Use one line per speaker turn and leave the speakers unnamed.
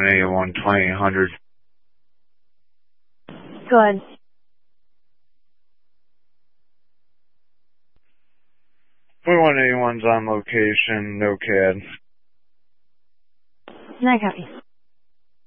2181 2800.
Go ahead.
2181's on location, no CAD.
No copy.